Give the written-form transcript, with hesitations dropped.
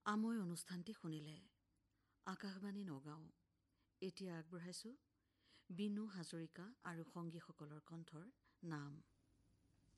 আমৈ অনুষ্ঠানটি শুনিলে। আকাশবাণী নগাঁও। এতিয়া আগবঢ়াইছোঁ বিনু হাজৰিকা আৰু সংগীসকলৰ কণ্ঠৰ নাম।